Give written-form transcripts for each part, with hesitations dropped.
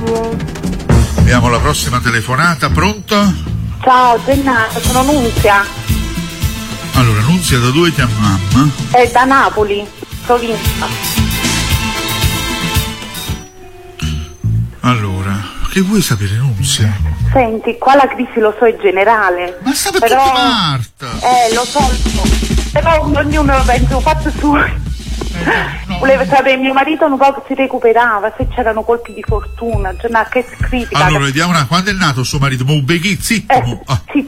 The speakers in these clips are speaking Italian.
Abbiamo la prossima telefonata, pronto? Ciao Gennaro, sono Nunzia. Allora, Nunzia, da dove chiamiamo? È da Napoli, provincia. Allora, che vuoi sapere, Nunzia? Senti, qua la crisi lo so è generale. Ma sta per però... tutta parte! Lo so. Però ognuno pensa, ho fatto suo. No. Volevo sapere, mio marito un po' si recuperava, se c'erano colpi di fortuna, cioè, che critica. Allora, vediamo quando è nato suo marito? Mo beghi, zitto! Sì,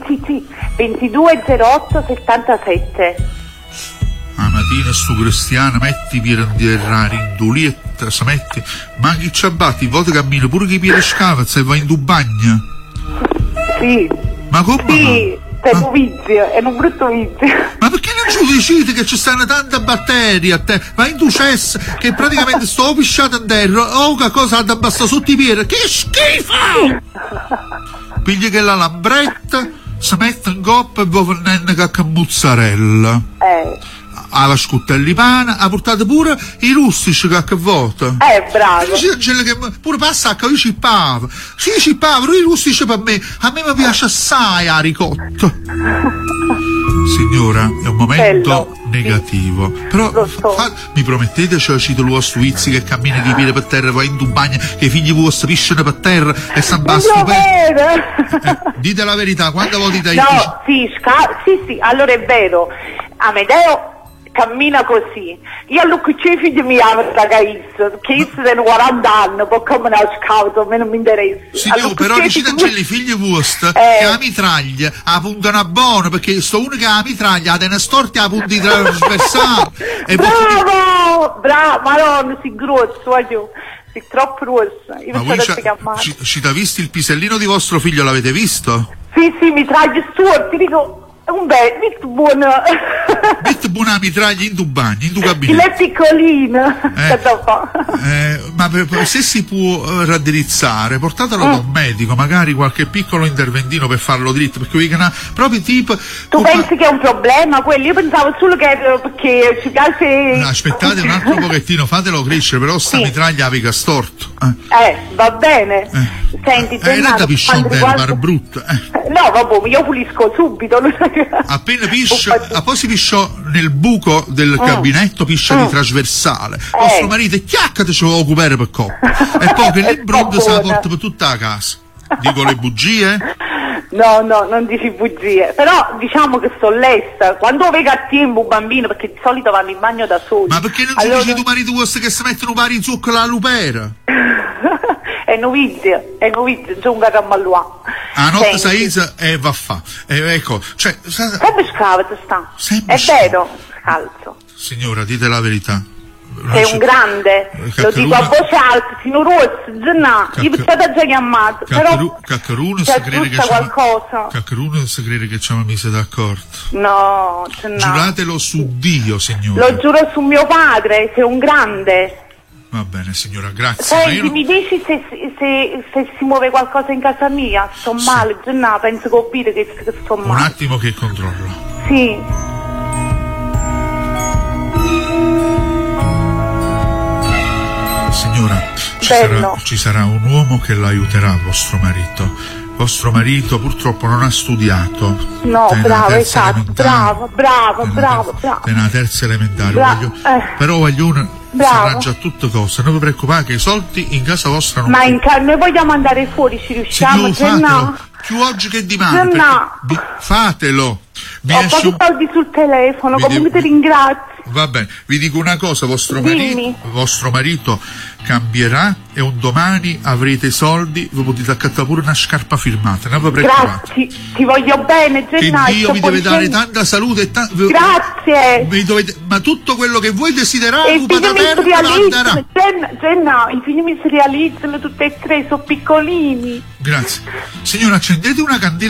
220877. La mattina sto cristiano, metti per andare in dulietta, se metti, ma chi ci abbatti, volte cammino pure chi piede scavazza e va in bagno. Sì. Ma come? Sì, è un vizio, è un brutto vizio. Ma perché non ci dicete che ci stanno tante batterie a te? Ma in tu cesso che praticamente sto pisciato in terra, che cosa da basta sotto i piedi? Che schifo! Piglia che la lambretta, si mette in coppa e vuole venire che mozzarella. Alla scuttella di pane, ha portato pure i rustici che vota. Bravo. Che pure passa a io cippavo. Sì, cippavo, i rustici per me. A me mi piace assai la ricotta. Signora, è un momento negativo. Però mi promettete, cioè, cito lo Svizzi che cammina di piede per terra, va in bagno, che i figli vostri pisciano per terra e si abbassano per... Dite la verità, quando voti dai sì, allora è vero. Amedeo cammina così. Io a lui i figli mi amo ragazzi, che io sono 40 anni, poi come una scauto, a me non mi interessa. Signor, però dicete i figli vostri che la mitraglia la puntano a buono, perché sto uno che ha la mitraglia ha delle storte a punti trasversali. Bravo, madonna, si grosso, voglio. Sei troppo rossa. Ma voi ci ha visto il pisellino di vostro figlio, l'avete visto? Sì, mitraglia storti, dico... Un bel, molto buono. Metti buona mitraglia in tu bagno, in tu cabinetto. Il piccolino. Ma se si può raddrizzare, portatelo da un medico, magari qualche piccolo interventino per farlo dritto, perché proprio tipo... Tu pensi che è un problema quello? Io pensavo solo che perché ci piace... Aspettate un altro pochettino, fatelo crescere, però sta mitraglia avica storto. Va bene. Senti, non capisci un bel brutto. No, vabbè, io pulisco subito. Appena piscia, poi si pisciò nel buco del gabinetto, piscia di trasversale. Vostro marito chiaccate ci vuole occupare per coppa. E poi che l'imbrondo se la porta per tutta la casa. Dico le bugie? No, non dici bugie. Però diciamo che sto lesta. Quando vedo a tempo un bambino, perché di solito vanno in bagno da soli. Ma perché non ci dici tu marito vostro che si mettono pari in zucchero alla lupera? È novizio, giunga a Malua. A notte saisa e va a fa. Ecco, cioè... Sempre scavata sta. È vero, scalzo. Signora, dite la verità. Sei un grande, lo dico a voce alta, signor Rossi, Gennà, io vi state già chiamato, però Caccaruno c'è giusta qualcosa. Caccaruno si crede che ci hanno messo d'accordo. No, Gennà. Giuratelo su Dio, signora. Lo giuro su mio padre, sei un grande. Va bene, signora, grazie. Senti, mi dici se si muove qualcosa in casa mia? Sto male, Gennà, penso che ho capito che sto male. Un attimo che controllo. Sì. Signora, ci sarà un uomo che l'aiuterà, vostro marito. Vostro marito purtroppo non ha studiato. No, bravo, esatto, bravo. Nella terza elementare. Però voglio si arrangia a tutte cose, non vi preoccupate che i soldi in casa vostra non... Ma noi vogliamo andare fuori, ci riusciamo? Fatelo, più oggi che domani. Fatelo. Ho pochi soldi sul telefono, come ti ringrazio. Va bene, vi dico una cosa, vostro marito cambierà e un domani avrete i soldi, vi potete accattare pure una scarpa firmata, non vi preoccupate. Grazie, ti voglio bene, Gennà. Che Dio vi deve dare tanta salute e grazie. Ma tutto quello che voi desiderate, Gennà, i figli mi si realizzano tutti e tre, sono piccolini. Grazie. Signora, accendete una candela.